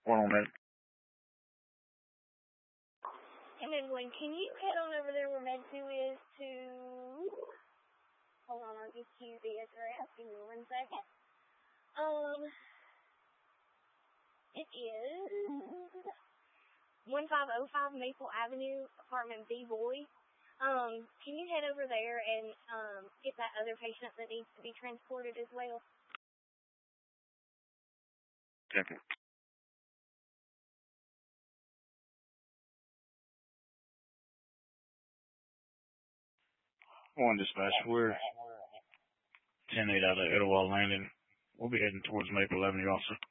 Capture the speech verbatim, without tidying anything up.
One on that. And then, Glenn, can you head on over there where Med two is to... Hold on, I'll get you the address. Give me one second. Um, it is one five oh five Maple Avenue, apartment B, Boy. Um, can you head over there and um get that other patient that needs to be transported as well? Second. One dispatch, we're ten eight out of Etowah Landing. We'll be heading towards Maple Avenue, officer.